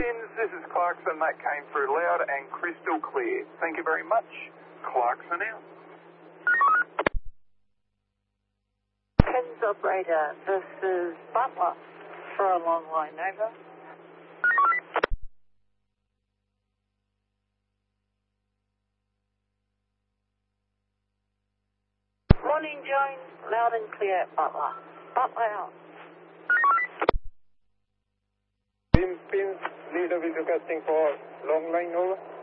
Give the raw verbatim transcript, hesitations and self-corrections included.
Pins, this is Clarkson. That came through loud and crystal clear. Thank you very much. Clarkson out. Pins operator, this is Butler for a long line, over. Morning, Jones. Loud and clear at Butler. Butler out. Pins, leader video casting for long line, over.